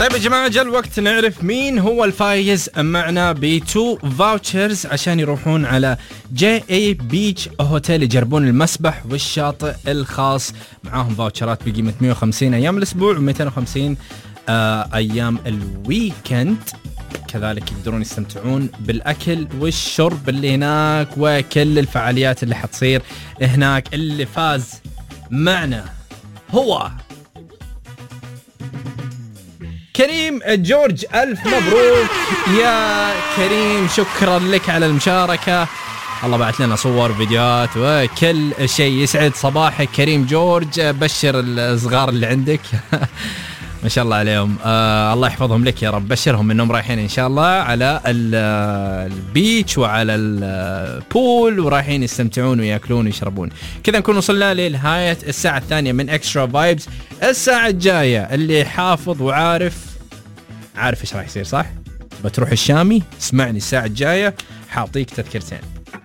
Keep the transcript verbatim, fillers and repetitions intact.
طيب يا جماعة جاء الوقت نعرف مين هو الفايز معنا بتو فاوتشرز عشان يروحون على جي اي بيتش هوتيل يجربون المسبح والشاطئ الخاص. معاهم فاوتشرات بقيمة مية وخمسين أيام الأسبوع ومئتين وخمسين آه أيام الويكند. كذلك يقدرون يستمتعون بالأكل والشرب اللي هناك وكل الفعاليات اللي حتصير هناك. اللي فاز معنا هو كريم جورج. ألف مبروك يا كريم، شكرا لك على المشاركة. الله بعت لنا صور فيديوهات وكل شيء. يسعد صباحك كريم جورج، بشر الصغار اللي عندك ما شاء الله عليهم، آه الله يحفظهم لك يا رب. بشرهم انهم رايحين ان شاء الله على البيتش وعلى البول ورايحين يستمتعون وياكلون ويشربون. كذا نكون وصلنا لنهاية الساعة الثانية من اكسترا فايبز. الساعة الجاية اللي حافظ وعارف عارف ايش راح يصير، صح؟ بتروح الشامي، اسمعني الساعة الجاية حاعطيك تذكرتين.